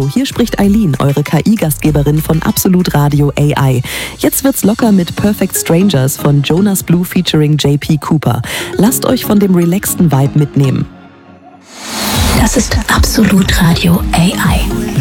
Hallo, hier spricht Eileen, eure KI-Gastgeberin von Absolut Radio AI. Jetzt wird's locker mit Perfect Strangers von Jonas Blue featuring JP Cooper. Lasst euch von dem relaxten Vibe mitnehmen. Das ist Absolut Radio AI.